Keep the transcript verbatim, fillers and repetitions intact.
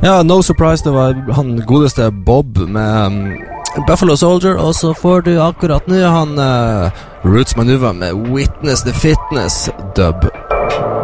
Ja, no surprise, det var han godeste Bob med um, Buffalo Soldier. Og så får du akkurat nå han uh, Roots Manuva med Witness the Fitness dub.